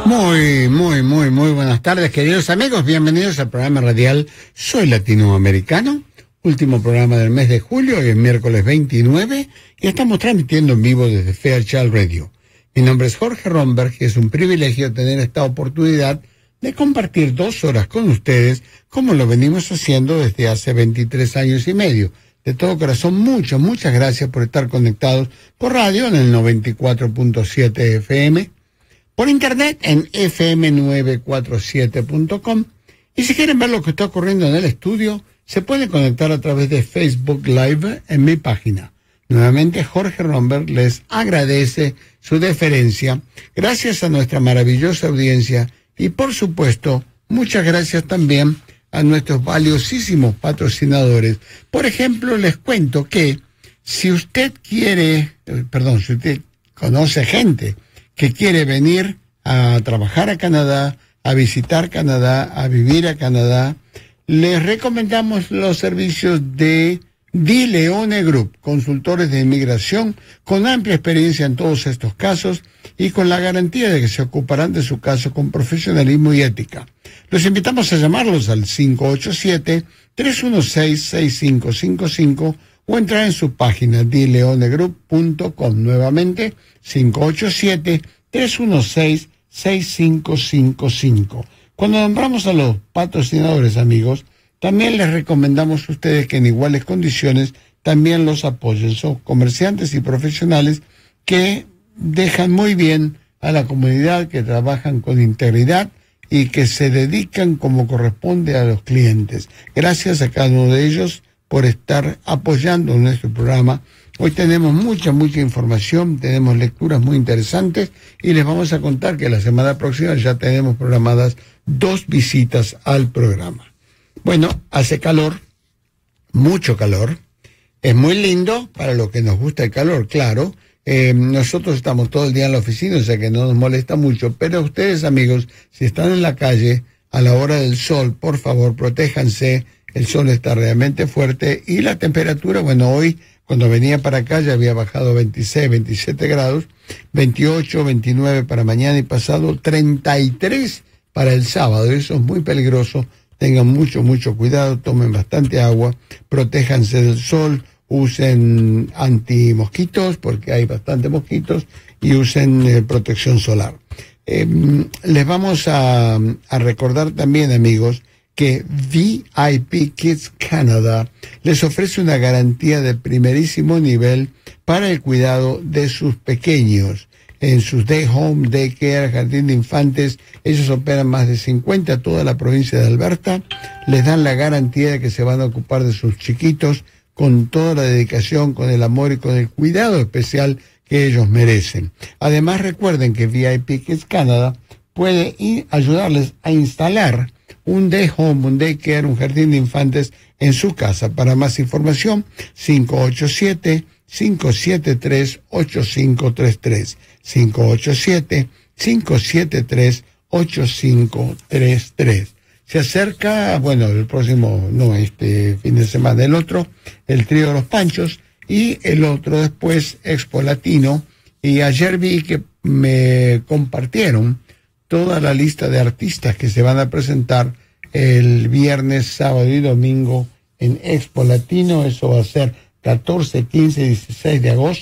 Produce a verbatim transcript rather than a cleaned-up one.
Muy, muy, muy, muy buenas tardes, queridos amigos. Bienvenidos al programa radial Soy Latinoamericano, último programa del mes de julio, hoy es miércoles veintinueve, y estamos transmitiendo en vivo desde Fairchild Radio. Mi nombre es Jorge Romberg y es un privilegio tener esta oportunidad de compartir dos horas con ustedes, como lo venimos haciendo desde hace veintitrés años y medio. De todo corazón, muchas, muchas gracias por estar conectados por radio en el noventa y cuatro punto siete F M, por internet en efe eme novecientos cuarenta y siete punto com, y si quieren ver lo que está ocurriendo en el estudio, se pueden conectar a través de Facebook Live en mi página. Nuevamente, Jorge Romberg les agradece su deferencia, gracias a nuestra maravillosa audiencia, y por supuesto, muchas gracias también a nuestros valiosísimos patrocinadores. Por ejemplo, les cuento que si usted quiere, eh, perdón, si usted conoce gente que quiere venir a trabajar a Canadá, a visitar Canadá, a vivir a Canadá, les recomendamos los servicios de Di Leone Group, consultores de inmigración con amplia experiencia en todos estos casos y con la garantía de que se ocuparán de su caso con profesionalismo y ética. Los invitamos a llamarlos al cinco ocho siete, tres uno seis, seis cinco cinco cinco o entrar en su página di leone group punto com. Nuevamente, cinco ocho siete, tres uno seis, seis cinco cinco cinco. Cuando nombramos a los patrocinadores, amigos, también les recomendamos a ustedes que en iguales condiciones también los apoyen. Son comerciantes y profesionales que dejan muy bien a la comunidad, que trabajan con integridad y que se dedican como corresponde a los clientes. Gracias a cada uno de ellos por estar apoyando nuestro programa. Hoy tenemos mucha, mucha información, tenemos lecturas muy interesantes y les vamos a contar que la semana próxima ya tenemos programadas dos visitas al programa. Bueno, hace calor, mucho calor, es muy lindo para los que nos gusta el calor, claro. Eh, nosotros estamos todo el día en la oficina, o sea que no nos molesta mucho, pero ustedes, amigos, si están en la calle a la hora del sol, por favor, protéjanse, el sol está realmente fuerte y la temperatura, bueno, hoy cuando venía para acá ya había bajado veintiséis, veintisiete grados, veintiocho, veintinueve para mañana y pasado, treinta y tres para el sábado, eso es muy peligroso. Tengan mucho, mucho cuidado, tomen bastante agua, protéjanse del sol, usen antimosquitos porque hay bastantes mosquitos y usen eh, protección solar. Eh, les vamos a, a recordar también, amigos, que V I P Kids Canada les ofrece una garantía de primerísimo nivel para el cuidado de sus pequeños. En sus day home, day care, jardín de infantes, ellos operan más de cincuenta a toda la provincia de Alberta, les dan la garantía de que se van a ocupar de sus chiquitos con toda la dedicación, con el amor y con el cuidado especial que ellos merecen. Además, recuerden que V I P Kids Canada puede ir, ayudarles a instalar un day home, un day care, un jardín de infantes en su casa. Para más información, cinco ocho siete, cinco siete tres, ocho cinco tres tres. cinco ocho siete, cinco siete tres, ocho cinco tres tres. Se acerca, bueno, el próximo, no, este fin de semana, el otro, el trío de los Panchos, y el otro después, Expo Latino, y ayer vi que me compartieron toda la lista de artistas que se van a presentar el viernes, sábado y domingo en Expo Latino. Eso va a ser catorce, quince y dieciséis de agosto.